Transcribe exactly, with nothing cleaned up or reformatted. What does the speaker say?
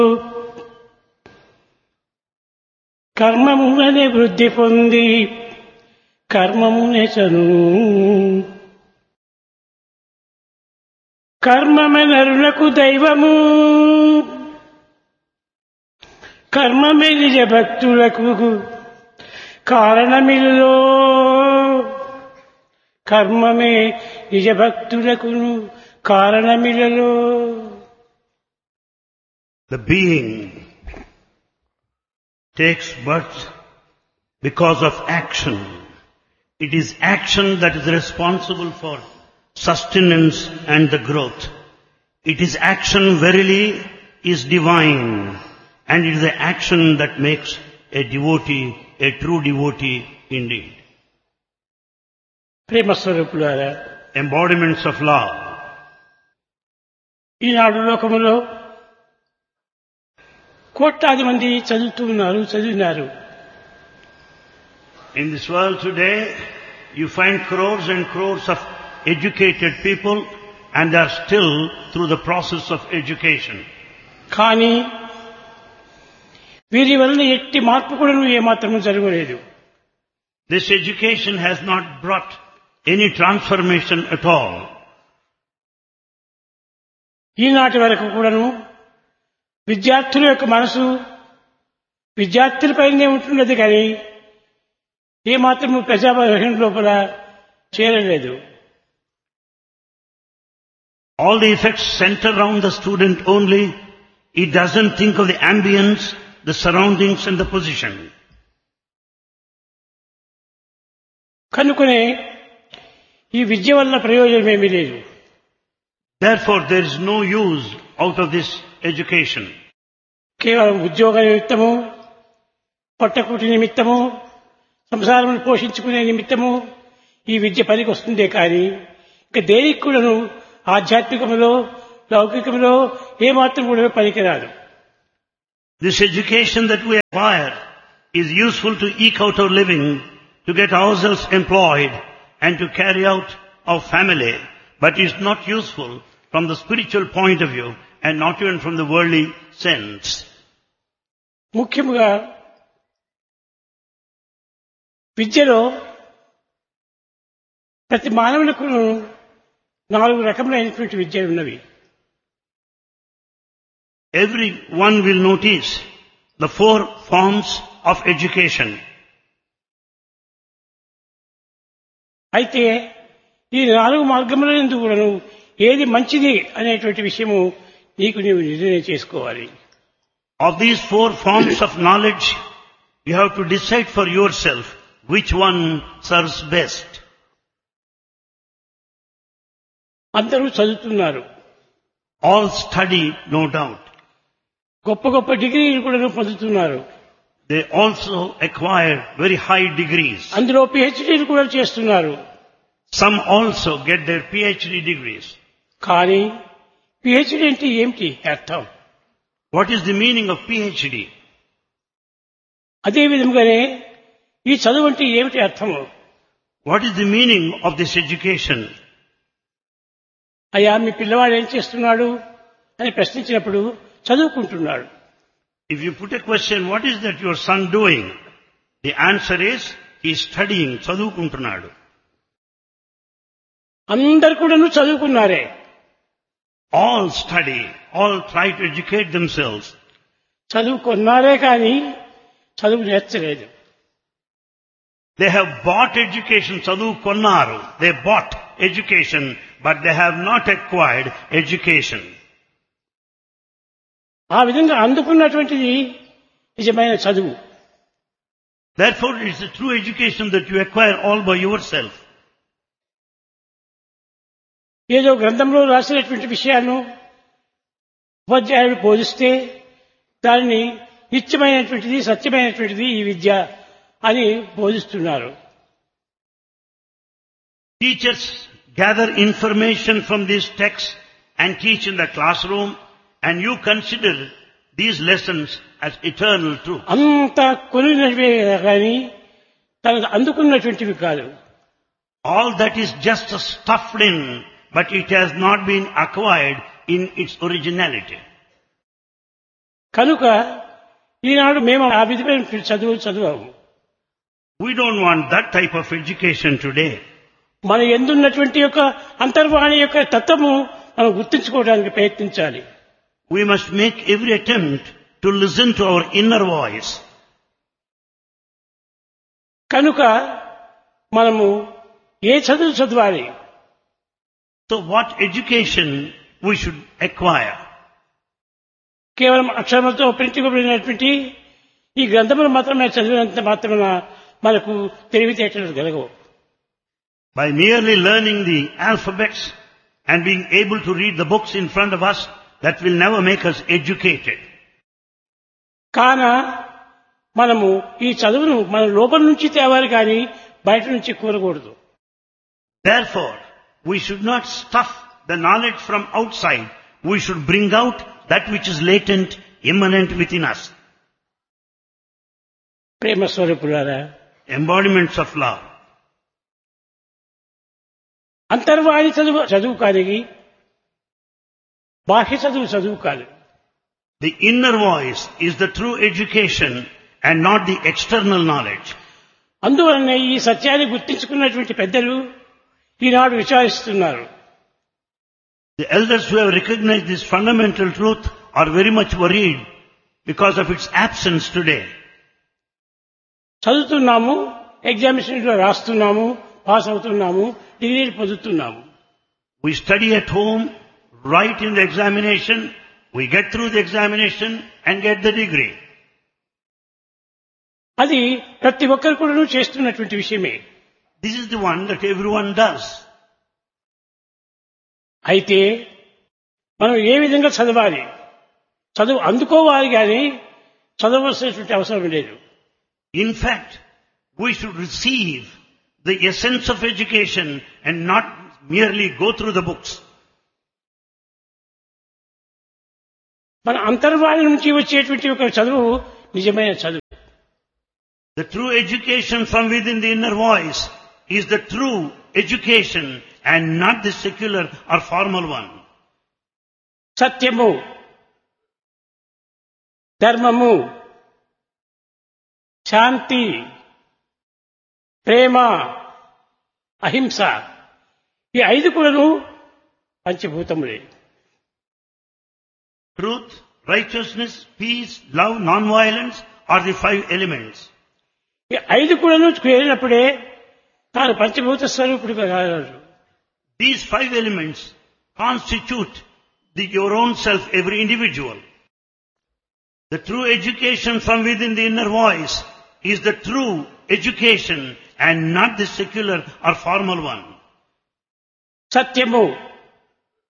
కర్మమునే వృద్ధి పొంది కర్మమునే చను కర్మమే నరులకు దైవము కర్మమే నిజ భక్తులకు కారణమిల్లో కర్మమే నిజ భక్తులకు కారణమిలలో. The being takes birth because of action. It is action that is responsible for sustenance and the growth. It is action verily is divine, and it is the action that makes a devotee a true devotee indeed. ప్రేమ స్వరూపులారా, Embodiments of love. ఈనాడు లోకములో కోట్లాది మంది చదువుతూ ఉన్నారు, చదివినారు. In this world today, you find crores and crores of educated people, and they are still through the process of education. కానీ వీరి వలన ఎట్టి మార్పు కూడా ఏమాత్రము జరగలేదు. This education has not brought any transformation at all. ఈనాటి వరకు కూడాను విద్యార్థుల యొక్క మనసు విద్యార్థులపైనే ఉంటున్నది కానీ ఏమాత్రము ప్రజాభవనం లోపల చేరలేదు. All the effects center around the student only. It doesn't think of the ambience, the surroundings and the position. కనుకనే ఈ విద్య వల్ల ప్రయోజనం ఏమీ లేదు. Therefore, there is no use out of this education. కేవలం ఉద్యోగ నిమిత్తము, పొట్టకూటి నిమిత్తము, సంసారం పోషించుకునే నిమిత్తము ఈ విద్య పనికి వస్తుందే కానీ ఇంకా దేనికి కూడాను ఆధ్యాత్మికములో లౌకికములో ఏమాత్రం కూడా పనికిరాదు. This education that we acquire is useful to eke out our living, to get ourselves employed and to carry out our family, but is not useful from the spiritual point of view and not even from the worldly sense. ముఖ్యముగా విద్యలో ప్రతి మానవులకు నాలుగు రకములైనటువంటి విద్యలు ఉన్నవి. Everyone will notice the four forms of education. అయితే ఈ నాలుగు మార్గములందు కూడాను ఏది మంచిది అనేటువంటి విషయము నీకు నీవు నిర్ణయం చేసుకోవాలి. Of these four forms of knowledge, you have to decide for yourself which one serves best. అందరూ చదువుతున్నారు, All study, no doubt. గొప్ప గొప్ప డిగ్రీలు కూడా పొందుతున్నారు, They also acquire very high degrees. అందులో పిహెచ్డీలు కూడా చేస్తున్నారు. Some also get their PhD degrees. కానీ పిహెచ్డీ అంటే ఏమిటి అర్థం? What is the meaning of PhD? అదే విధంగానే ఈ చదువు అంటే ఏమిటి అర్థము? What is the meaning of this education? అయ్యా మీ పిల్లవాడు ఏం చేస్తున్నాడు అని ప్రశ్నించినప్పుడు చదువుకుంటున్నాడు. If you put a question, what is that your son doing? The answer is, he is studying, చదువుకుంటున్నాడు. అందరు కూడా చదువుకున్నారే. All study, all try to educate themselves. చదువుకున్నారే కానీ చదువు నేర్చలేదు. They have bought education, చదువు కొన్నారు. They bought education, but they have not acquired education. ఆ విధంగా అందుకున్నటువంటిది నిజమైన చదువు. Therefore, it is a true education that you acquire all by yourself. ఏదో గ్రంథంలో రాసినటువంటి విషయాలను ఉపాధ్యాయుడు బోధిస్తే దానిని నిత్యమైనటువంటిది సత్యమైనటువంటిది ఈ విద్య అని బోధిస్తున్నారు. Teachers gather information from these texts and teach in the classroom, and you consider these lessons as eternal truth. అంత కొనినవే కానీ తనకు అందుకున్నటువంటివి కాదు. All that is just stuffed in, but it has not been acquired in its originality. కనుక ఈనాడు మేము ఆ విధమైన చదువు చదువాము. We don't want that type of education today. మన ఎందున్నటువంటి యొక్క అంతర్వాణి యొక్క తత్వము మనం గుర్తించుకోవడానికి ప్రయత్నించాలి. We must make every attempt to listen to our inner voice. కనుక మనము ఏ చదువు చదవాలి? So what education we should acquire? కేవలం అక్షరములతో ప్రింటించబడినటువంటి ఈ గ్రంథములు మాత్రమే చదివినంత మాత్రమే మనకు తెలివితేటలు కలగవు. By merely learning the alphabets and being able to read the books in front of us, that will never make us educated. కాన మనము ఈ చదువును మన లోపల నుంచి తేవాలి కానీ బయట నుంచి కూరకూడదు. Therefore, we should not stuff the knowledge from outside. We should bring out that which is latent, immanent within us. ప్రేమ స్వరూపులారా, Embodiments of love. అంతర్వాణి చదువు చదువు కానీ బాహ్య చదువు చదువు కాదు. The inner voice is the true education and not the external knowledge. అందువలన ఈ సత్యాన్ని గుర్తించుకున్నటువంటి పెద్దలు ఈనాడు విచారిస్తున్నారు. The elders who have recognized this fundamental truth are very much worried because of its absence today. చదువుతున్నాము, ఎగ్జామినేషన్లో రాస్తున్నాము, పాస్ అవుతున్నాము, డిగ్రీలు పొందుతున్నాము. We study at home, write in the examination, we get through the examination and get the degree. అది ప్రతి ఒక్కరు కూడా చేస్తున్నటువంటి విషయమే. This is the one that everyone does. అయితే మనం ఏ విధంగా చదవాలి? చదువు అందుకోవాలి కానీ చదవలసినటువంటి అవసరం లేదు. In fact, we should receive the essence of education and not merely go through the books. మన అంతర్వాణి నుంచి వచ్చేటువంటి ఒక చదువు నిజమైన చదువు. The true education from within the inner voice is the true education and not the secular or formal one. సత్యము, ధర్మము, శాంతి, ప్రేమ, అహింస ఈ ఐదు కూడాను పంచభూతములే. Truth, righteousness, peace, love, non-violence are the five elements. ఈ ఐదు కూడాను చేరినప్పుడే తాను పంచభూత స్వరూపుడిగా కాగలడు. These five elements constitute the, your own self, every individual. The true education from within the inner voice is the true education and not the secular or formal one. సత్యము